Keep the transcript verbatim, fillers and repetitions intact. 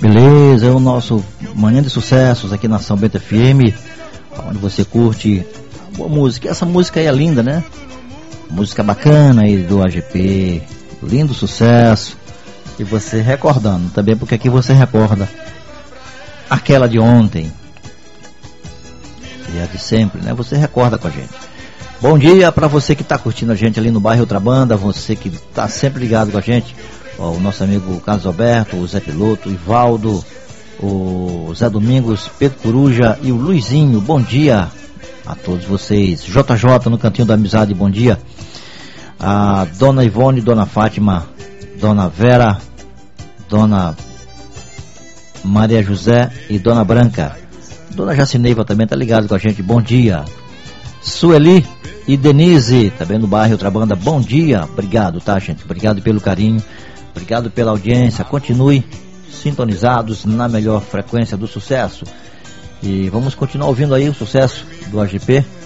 Beleza, é o nosso Manhã de Sucessos aqui na São Bento F M, onde você curte boa música. Essa música aí é linda, né? Música bacana aí do A G P, lindo sucesso. E você recordando também, porque aqui você recorda aquela de ontem e a de sempre, né? Você recorda com a gente. Bom dia para você que está curtindo a gente ali no bairro Outra Banda, você que está sempre ligado com a gente. Ó, o nosso amigo Carlos Alberto, o Zé Piloto, o Ivaldo, o Zé Domingos, Pedro Coruja e o Luizinho. Bom dia a todos vocês. J J no Cantinho da Amizade, bom dia. A Dona Ivone, Dona Fátima, Dona Vera, Dona Maria José e Dona Branca. Dona Jacineiva também está ligado com a gente, bom dia. Sueli e Denise, também no bairro Outra Banda, bom dia. Obrigado, tá, gente? Obrigado pelo carinho, obrigado pela audiência. Continue sintonizados na melhor frequência do sucesso. E vamos continuar ouvindo aí o sucesso do A G P.